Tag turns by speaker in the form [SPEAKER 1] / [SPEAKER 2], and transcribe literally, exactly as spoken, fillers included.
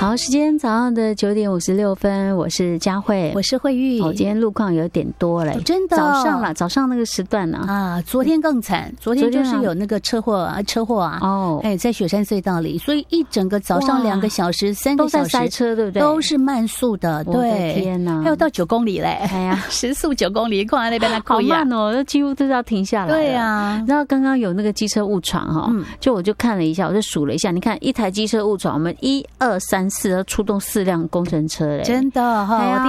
[SPEAKER 1] 好，时间早上的九点五十六分，我是佳慧，
[SPEAKER 2] 我是慧玉。
[SPEAKER 1] 哦，今天路况有点多嘞、哦，
[SPEAKER 2] 真的、哦、
[SPEAKER 1] 早上啦，早上那个时段呢 啊,
[SPEAKER 2] 啊，昨天更惨，昨天就是有那个车祸啊，车祸啊，哦，哎，在雪山隧道里，所以一整个早上两个小时、三个小时
[SPEAKER 1] 都在塞车，对不对？
[SPEAKER 2] 都是慢速的，对，
[SPEAKER 1] 天哪，
[SPEAKER 2] 还有到九公里嘞，
[SPEAKER 1] 哎呀，
[SPEAKER 2] 时速九公里，看那边的
[SPEAKER 1] 好慢哦，几乎都是要停下来。
[SPEAKER 2] 对啊，
[SPEAKER 1] 然后刚刚有那个机车误闯哈，嗯，就我就看了一下，我就数了一下，你看一台机车误闯，我们一二三四要出动四辆工程车嘞，
[SPEAKER 2] 真的哈。